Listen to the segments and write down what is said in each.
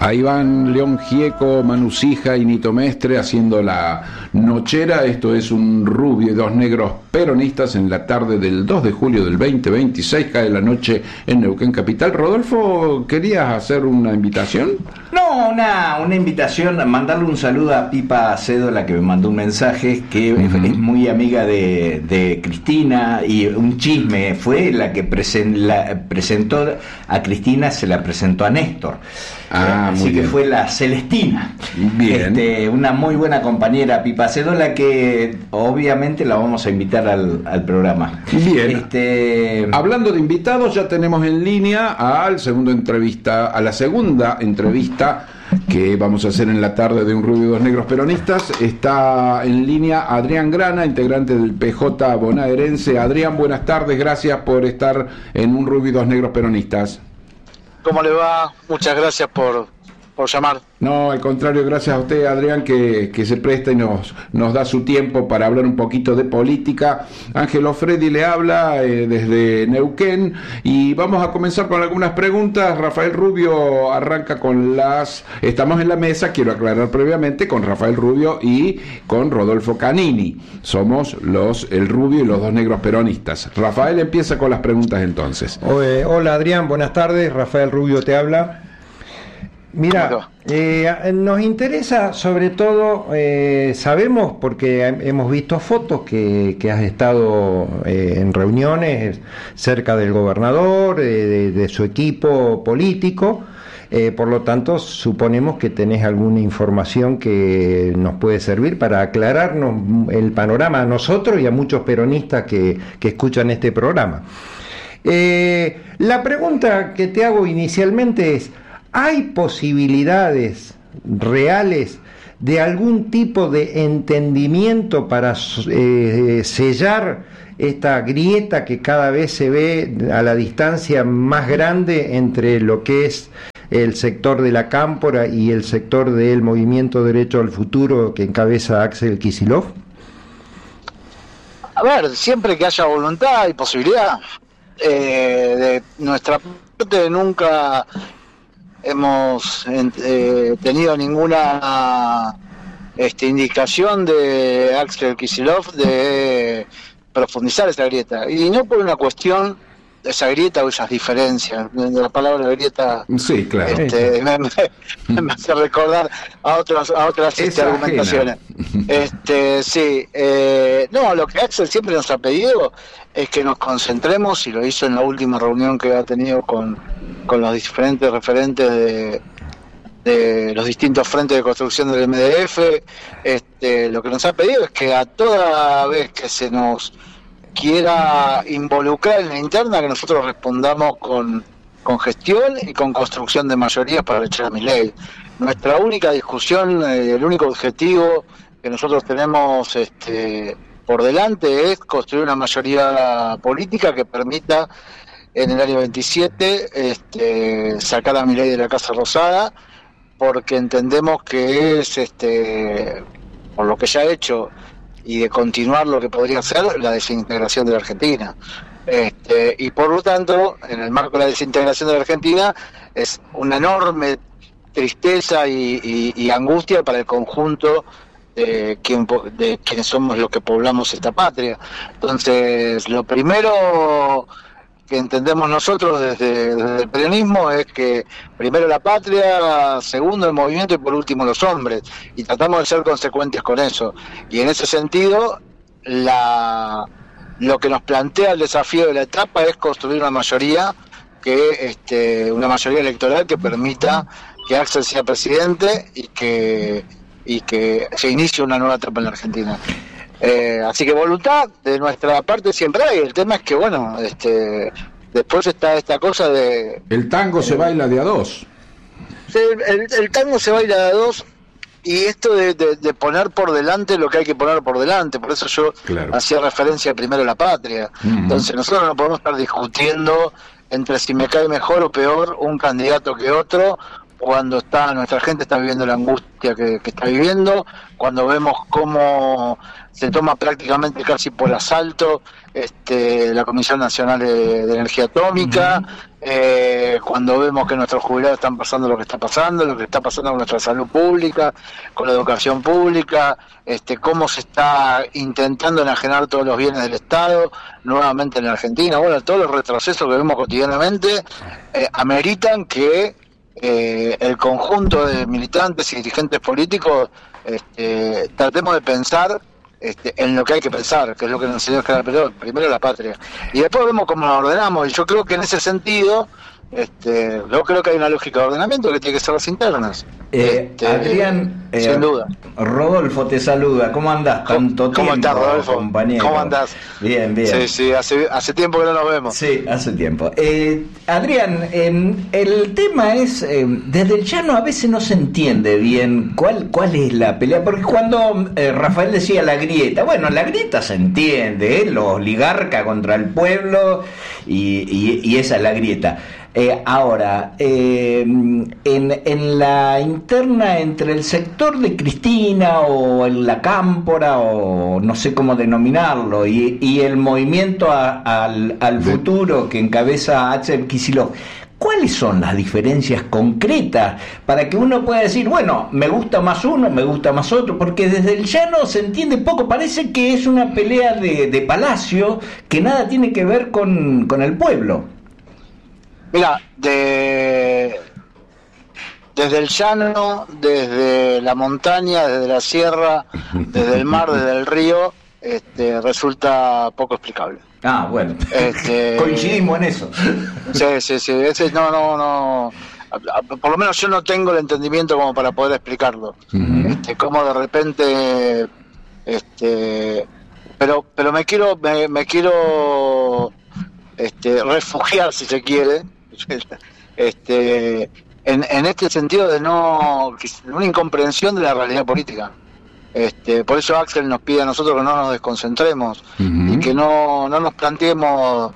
Ahí van León Gieco, Manu Sija y Nito Mestre haciendo la nochera. Esto es un rubio y dos negros peronistas en la tarde del 2 de julio del 2026. Cae la noche en Neuquén Capital. Rodolfo, ¿querías hacer una invitación? No, una invitación, mandarle un saludo a Pipa Cédola, que me mandó un mensaje, que es muy amiga de Cristina, y un chisme, fue la que presentó a Cristina, se la presentó a Néstor. Así que fue la Celestina. Bien. Una muy buena compañera, Pipa Cédola, que obviamente la vamos a invitar al programa. Bien. Hablando de invitados, ya tenemos en línea a la segunda entrevista que vamos a hacer en la tarde de Un Rubio y Dos Negros Peronistas. Está en línea Adrián Grana, integrante del PJ bonaerense. Adrián, buenas tardes, gracias por estar en Un Rubio y Dos Negros Peronistas. ¿Cómo le va? Muchas gracias por llamar. No, al contrario, gracias a usted, Adrián, que se presta y nos da su tiempo para hablar un poquito de política. Ángelo Freddy le habla desde Neuquén y vamos a comenzar con algunas preguntas. Rafael Rubio arranca con estamos en la mesa, quiero aclarar previamente, con Rafael Rubio y con Rodolfo Canini. Somos el Rubio y los Dos Negros Peronistas. Rafael empieza con las preguntas entonces. Hola Adrián, buenas tardes. Rafael Rubio te habla. Mira, nos interesa sobre todo, sabemos porque hemos visto fotos que has estado en reuniones cerca del gobernador, de su equipo político, por lo tanto suponemos que tenés alguna información que nos puede servir para aclararnos el panorama a nosotros y a muchos peronistas que escuchan este programa. La pregunta que te hago inicialmente es: ¿hay posibilidades reales de algún tipo de entendimiento para sellar esta grieta que cada vez se ve a la distancia más grande entre lo que es el sector de la Cámpora y el sector del Movimiento Derecho al Futuro que encabeza Axel Kicillof? A ver, siempre que haya voluntad y posibilidad, de nuestra parte nunca hemos tenido ninguna indicación de Axel Kicillof de profundizar esa grieta, y no por una cuestión de esa grieta o esas diferencias. La palabra grieta, sí, claro, me hace recordar a otras argumentaciones. No, lo que Axel siempre nos ha pedido es que nos concentremos, y lo hizo en la última reunión que ha tenido con los diferentes referentes de los distintos frentes de construcción del MDF. Lo que nos ha pedido es que a toda vez que se nos quiera involucrar en la interna, que nosotros respondamos con gestión y con construcción de mayorías para echar a Milei. Nuestra única discusión, el único objetivo que nosotros tenemos por delante es construir una mayoría política que permita en el año 27 sacar a Milei de la Casa Rosada, porque entendemos que es por lo que ya ha hecho y de continuar lo que podría ser la desintegración de la Argentina. Y por lo tanto, en el marco de la desintegración de la Argentina, es una enorme tristeza y angustia para el conjunto de quienes somos los que poblamos esta patria. Entonces, lo primero que entendemos nosotros desde el peronismo es que primero la patria, segundo el movimiento y por último los hombres, y tratamos de ser consecuentes con eso. Y en ese sentido, lo que nos plantea el desafío de la etapa es construir una mayoría una mayoría electoral que permita que Axel sea presidente y que se inicie una nueva etapa en la Argentina. Así que voluntad de nuestra parte siempre hay. El tema es que, bueno, después está esta cosa de... El tango se baila de a dos. Sí, el tango se baila de a dos, y esto de poner por delante lo que hay que poner por delante. Por eso yo hacía referencia primero a la patria. Entonces nosotros no podemos estar discutiendo entre si me cae mejor o peor un candidato que otro, cuando nuestra gente está viviendo la angustia que está viviendo, cuando vemos cómo se toma prácticamente casi por asalto la Comisión Nacional de Energía Atómica, cuando vemos que nuestros jubilados están pasando lo que está pasando con nuestra salud pública, con la educación pública, cómo se está intentando enajenar todos los bienes del Estado nuevamente en Argentina. Bueno, todos los retrocesos que vemos cotidianamente ameritan que el conjunto de militantes y dirigentes políticos tratemos de pensar en lo que hay que pensar, que es lo que nos enseñó Oscar Perón, primero la patria, y después vemos cómo nos ordenamos, y yo creo que en ese sentido yo creo que hay una lógica de ordenamiento que tiene que ser las internas. Adrián, sin duda. Rodolfo te saluda, ¿cómo andás? Tanto tiempo, ¿Cómo estás, Rodolfo? Compañero. ¿Cómo andás? Bien. Sí, hace tiempo que no nos vemos. Sí, hace tiempo. Adrián, el tema es, desde el llano a veces no se entiende bien cuál es la pelea, porque cuando Rafael decía la grieta, bueno, la grieta se entiende, los oligarcas contra el pueblo, y esa es la grieta. Ahora, en la interna entre el sector de Cristina o en la Cámpora, o no sé cómo denominarlo, y el movimiento al futuro que encabeza Axel Kicillof, ¿cuáles son las diferencias concretas para que uno pueda decir, bueno, me gusta más uno, me gusta más otro? Porque desde el llano se entiende poco, parece que es una pelea de palacio que nada tiene que ver con el pueblo. Mira, desde el llano, desde la montaña, desde la sierra, desde el mar, desde el río, resulta poco explicable. Ah, bueno. Coincidimos en eso. Sí. No. Por lo menos yo no tengo el entendimiento como para poder explicarlo. Como de repente, pero me quiero refugiar, si se quiere, en este sentido de una incomprensión de la realidad política. Por eso Axel nos pide a nosotros que no nos desconcentremos y que no nos planteemos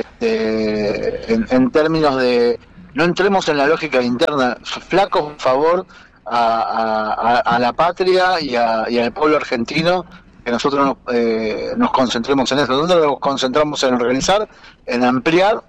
en términos de, no entremos en la lógica interna. Flaco favor a la patria y al pueblo argentino, que nosotros nos concentremos en eso. Nosotros nos concentramos en organizar, en ampliar,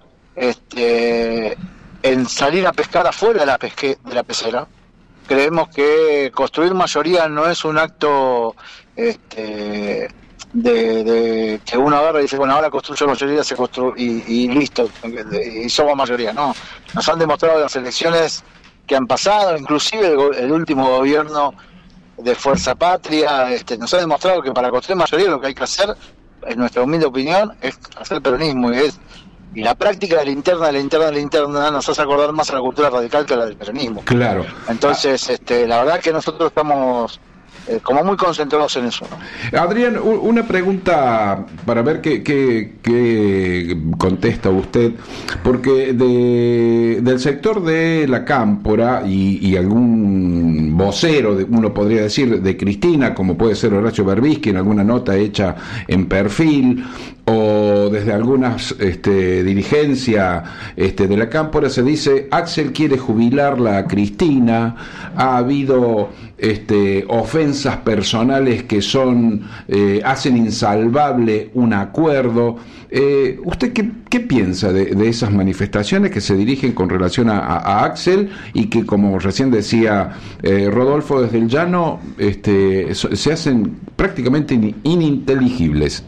en salir a pescar afuera de la pecera. Creemos que construir mayoría no es un acto de que uno agarra y dice, bueno, ahora construyo mayoría, y listo, y somos mayoría. No, nos han demostrado las elecciones que han pasado, inclusive el último gobierno de Fuerza Patria, nos ha demostrado que para construir mayoría lo que hay que hacer, en nuestra humilde opinión, es hacer peronismo, y la práctica de la interna nos hace acordar más a la cultura radical que a la del peronismo. Claro. Entonces, la verdad que nosotros estamos como muy concentrados en eso, ¿no? Adrián, una pregunta para ver qué contesta usted, porque del sector de la Cámpora y algún vocero, uno podría decir, de Cristina, como puede ser Horacio Berbisky en alguna nota hecha en Perfil, o desde algunas dirigencias de la Cámpora, se dice: Axel quiere jubilarla a Cristina, ha habido ofensas personales que hacen insalvable un acuerdo. ¿Usted qué piensa de esas manifestaciones que se dirigen con relación a Axel y que, como recién decía Rodolfo, desde el llano se hacen prácticamente ininteligibles?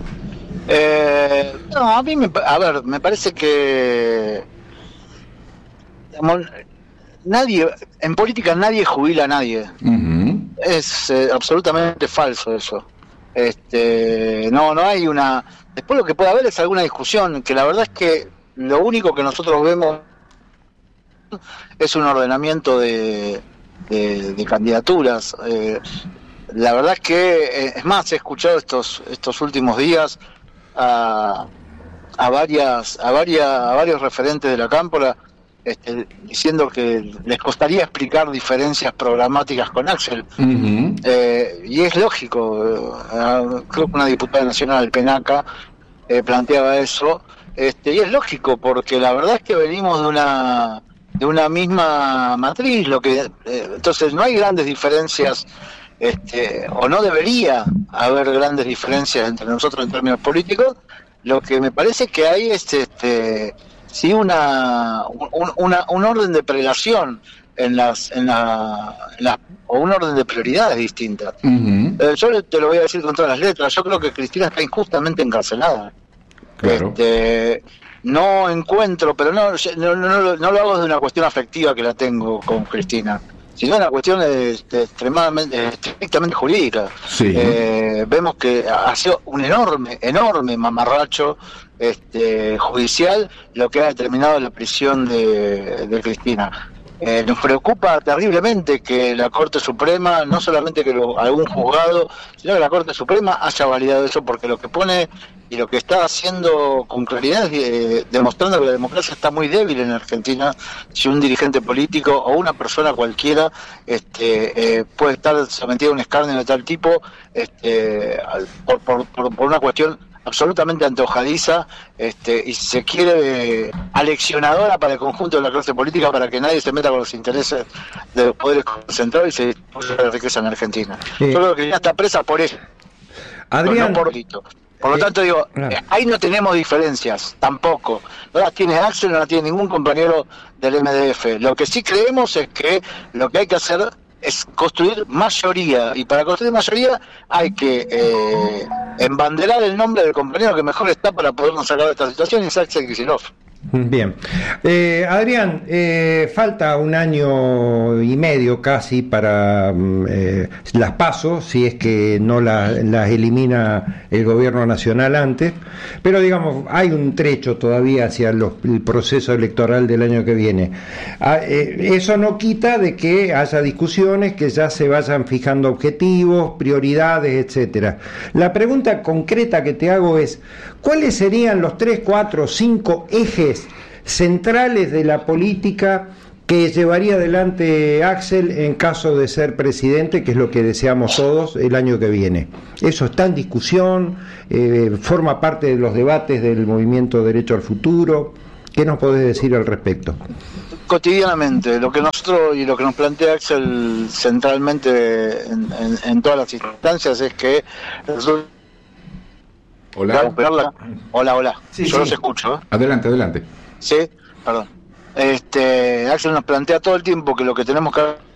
No, a mí me parece que en política nadie jubila a nadie. Uh-huh. Es absolutamente falso eso. No hay una. Después lo que puede haber es alguna discusión, que la verdad es que lo único que nosotros vemos es un ordenamiento de candidaturas. La verdad es que es más, he escuchado estos últimos días a varios referentes de la Cámpora diciendo que les costaría explicar diferencias programáticas con Axel. Uh-huh. Y es lógico. Creo que una diputada nacional del PENACA planteaba eso, y es lógico, porque la verdad es que venimos de de una misma matriz, entonces no hay grandes diferencias, o no debería haber grandes diferencias entre nosotros en términos políticos. Lo que me parece que hay es sí un orden de prelación o un orden de prioridades distintas. Yo te lo voy a decir con todas las letras. Yo creo que Cristina está injustamente encarcelada. Claro. No encuentro, pero no lo hago de una cuestión afectiva que la tengo con Cristina, sino una cuestión extremadamente, estrictamente jurídica. Sí. Vemos que ha sido un enorme mamarracho judicial lo que ha determinado la prisión de Cristina. Nos preocupa terriblemente que la Corte Suprema, no solamente que algún juzgado, sino que la Corte Suprema haya validado eso, porque lo que pone y lo que está haciendo con claridad es demostrando que la democracia está muy débil en Argentina. Si un dirigente político o una persona cualquiera puede estar sometido a un escarnio de tal tipo por una cuestión absolutamente antojadiza, y si se quiere aleccionadora para el conjunto de la clase política, para que nadie se meta con los intereses de los poderes concentrados y se distribuya la riqueza en Argentina. Yo creo que ya está presa por eso, Adrián, no por delito. Por lo tanto, digo, ahí no tenemos diferencias, tampoco. No las tiene Axel, no las tiene ningún compañero del MDF. Lo que sí creemos es que lo que hay que hacer es construir mayoría, y para construir mayoría hay que embanderar el nombre del compañero que mejor está para podernos sacar de esta situación, y es Axel Kicillof. Bien. Adrián, falta un año y medio casi para las PASO, si es que no las elimina el gobierno nacional antes, pero digamos, hay un trecho todavía hacia el proceso electoral del año que viene. Eso no quita de que haya discusiones, que ya se vayan fijando objetivos, prioridades, etcétera. La pregunta concreta que te hago es, ¿cuáles serían los 3, 4, 5 ejes centrales de la política que llevaría adelante Axel en caso de ser presidente, que es lo que deseamos todos el año que viene? Eso está en discusión, forma parte de los debates del movimiento Derecho al Futuro. ¿Qué nos podés decir al respecto? Cotidianamente, lo que nosotros y lo que nos plantea Axel centralmente en todas las instancias es que Hola. Sí, yo los escucho. Adelante. Sí, perdón. Axel nos plantea todo el tiempo que lo que tenemos que...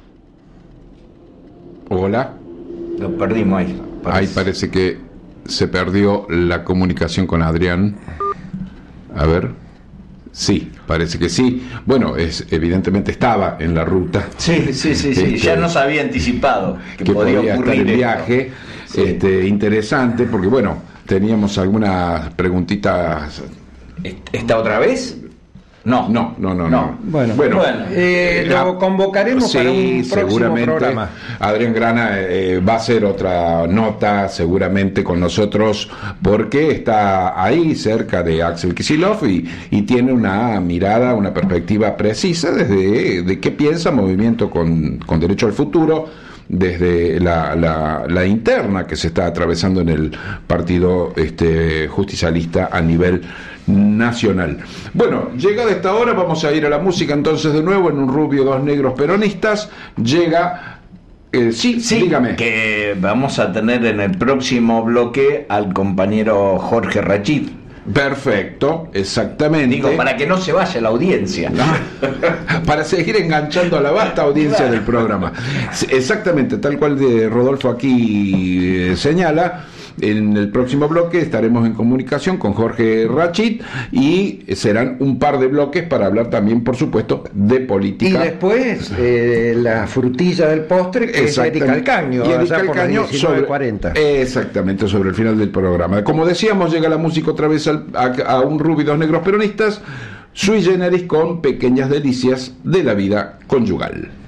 Hola. Lo perdimos ahí. Ahí parece que se perdió la comunicación con Adrián. A ver. Sí, parece que sí. Bueno, evidentemente estaba en la ruta. Sí. Ya nos había anticipado que podía ocurrir estar el viaje. Sí. Interesante, porque bueno, teníamos algunas preguntitas. ¿Está otra vez? No. Bueno, lo convocaremos para un próximo programa. Adrián Grana va a hacer otra nota seguramente con nosotros, porque está ahí cerca de Axel Kicillof y tiene una mirada, una perspectiva precisa de qué piensa Movimiento con Derecho al Futuro, desde la interna que se está atravesando en el partido justicialista a nivel nacional. Bueno, llegada esta hora vamos a ir a la música entonces de nuevo en Un Rubio, Dos Negros Peronistas. Llega... sí, dígame. Que vamos a tener en el próximo bloque al compañero Jorge Rachid. Perfecto, exactamente. Digo, para que no se vaya la audiencia. Para seguir enganchando a la vasta audiencia del programa. Exactamente, tal cual de Rodolfo aquí señala. En el próximo bloque estaremos en comunicación con Jorge Rachid y serán un par de bloques para hablar también, por supuesto, de política. Y después la frutilla del postre, que es Erika Alcaño, y Erika Alcaño sobre 40. Exactamente, sobre el final del programa. Como decíamos, llega la música otra vez a Un Rubio y Dos Negros Peronistas, sui generis, con pequeñas delicias de la vida conyugal.